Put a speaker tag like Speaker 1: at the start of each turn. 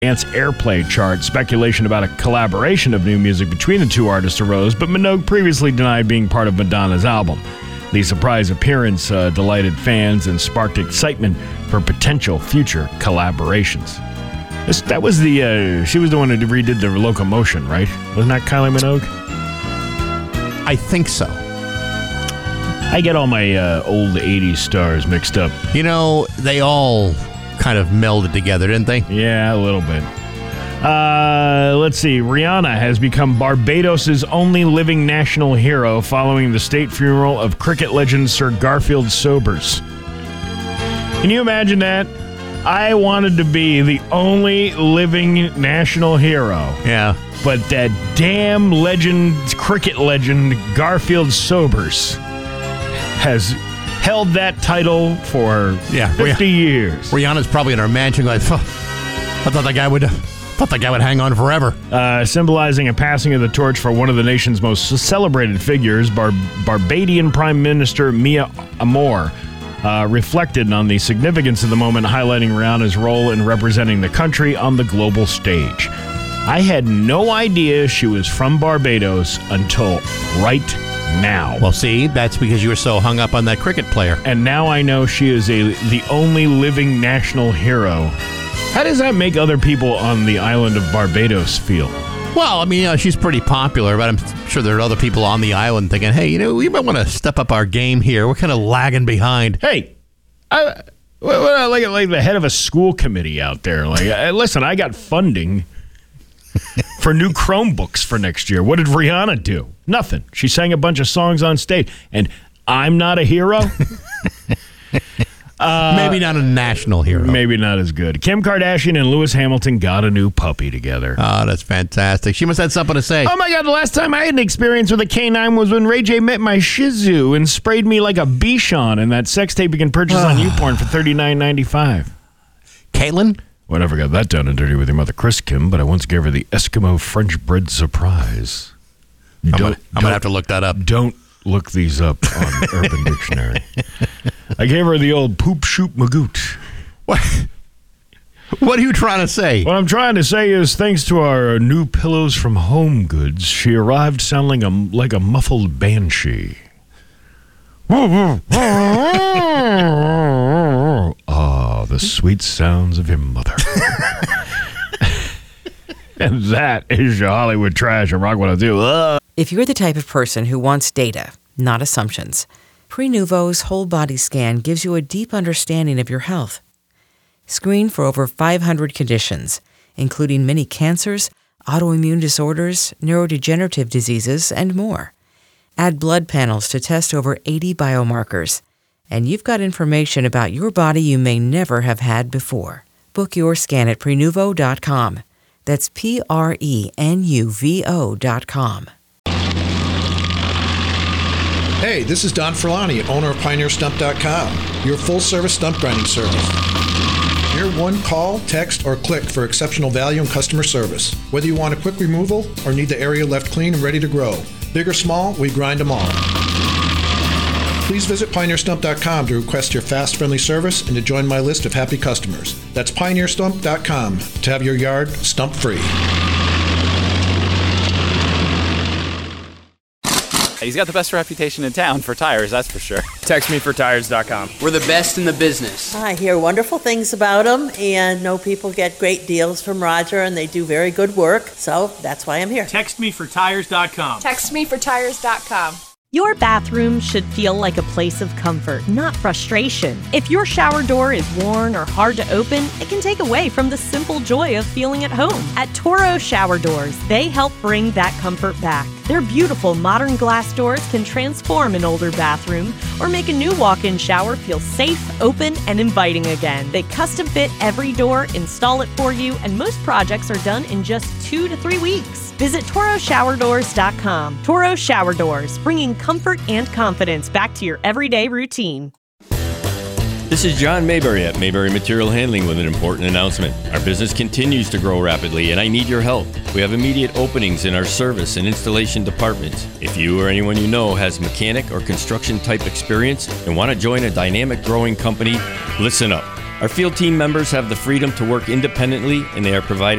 Speaker 1: Dance Airplay chart. Speculation about a collaboration of new music between the two artists arose, but Minogue previously denied being part of Madonna's album. The surprise appearance delighted fans and sparked excitement for potential future collaborations. That was she was the one who redid the Locomotion, right? Wasn't that Kylie Minogue?
Speaker 2: I think so.
Speaker 1: I get all my old 80s stars mixed up.
Speaker 2: You know, they all kind of melded together, didn't they?
Speaker 1: Yeah, a little bit. Let's see. Rihanna has become Barbados' only living national hero following the state funeral of cricket legend Sir Garfield Sobers. Can you imagine that? I wanted to be the only living national hero.
Speaker 2: Yeah.
Speaker 1: But that damn cricket legend, Garfield Sobers, has held that title for 50 years.
Speaker 2: Rihanna's probably in her mansion going, I thought that guy would hang on forever.
Speaker 1: Symbolizing a passing of the torch for one of the nation's most celebrated figures, Barbadian Prime Minister Mia Amour reflected on the significance of the moment, highlighting Rihanna's role in representing the country on the global stage. I had no idea she was from Barbados until right now.
Speaker 2: Well, see, that's because you were so hung up on that cricket player.
Speaker 1: And now I know she is the only living national hero. How does that make other people on the island of Barbados feel?
Speaker 2: Well, I mean, she's pretty popular, but I'm sure there are other people on the island thinking, hey, we might want to step up our game here. We're kind of lagging behind.
Speaker 1: Hey, like the head of a school committee out there. Listen, I got funding for new Chromebooks for next year. What did Rihanna do? Nothing. She sang a bunch of songs on stage, and I'm not a hero?
Speaker 2: Maybe not a national hero.
Speaker 1: Maybe not as good. Kim Kardashian and Lewis Hamilton got a new puppy together.
Speaker 2: Oh, that's fantastic. She must have something to say.
Speaker 1: Oh, my God. The last time I had an experience with a canine was when Ray J met my Shih Tzu and sprayed me like a Bichon in that sex tape you can purchase on YouPorn for $39.95.
Speaker 2: Caitlin?
Speaker 1: Well, I never got that down and dirty with your mother, Chris Kim, but I once gave her the Eskimo French bread surprise.
Speaker 2: I'm going to have to look that up.
Speaker 1: Don't look these up on Urban Dictionary. I gave her the old poop shoot magoot.
Speaker 2: What are you trying to say?
Speaker 1: What I'm trying to say is, thanks to our new pillows from Home Goods, she arrived sounding like a muffled banshee. Ah, the sweet sounds of your mother. And that is your Hollywood trash and Rock 102.
Speaker 3: If you're the type of person who wants data, not assumptions, Prenuvo's whole body scan gives you a deep understanding of your health. Screen for over 500 conditions, including many cancers, autoimmune disorders, neurodegenerative diseases, and more. Add blood panels to test over 80 biomarkers, and you've got information about your body you may never have had before. Book your scan at Prenuvo.com. That's Prenuvo.com.
Speaker 4: Hey, this is Don Ferlani, owner of PioneerStump.com, your full-service stump grinding service. Your one call, text, or click for exceptional value and customer service. Whether you want a quick removal or need the area left clean and ready to grow. Big or small, we grind them all. Please visit PioneerStump.com to request your fast, friendly service and to join my list of happy customers. That's PioneerStump.com to have your yard stump-free.
Speaker 5: He's got the best reputation in town for tires, that's for sure.
Speaker 6: TextMeForTires.com.
Speaker 7: We're the best in the business.
Speaker 8: I hear wonderful things about them and know people get great deals from Roger and they do very good work. So that's why I'm here.
Speaker 6: TextMeForTires.com.
Speaker 9: TextMeForTires.com. Your bathroom should feel like a place of comfort, not frustration. If your shower door is worn or hard to open, it can take away from the simple joy of feeling at home. At Toro Shower Doors, they help bring that comfort back. Their beautiful modern glass doors can transform an older bathroom or make a new walk-in shower feel safe, open, and inviting again. They custom fit every door, install it for you, and most projects are done in just 2 to 3 weeks. Visit ToroShowerDoors.com. Toro Shower Doors, bringing comfort and confidence back to your everyday routine.
Speaker 10: This is John Mayberry at Mayberry Material Handling with an important announcement. Our business continues to grow rapidly and I need your help. We have immediate openings in our service and installation departments. If you or anyone you know has mechanic or construction type experience and want to join a dynamic growing company, listen up. Our field team members have the freedom to work independently and they are provided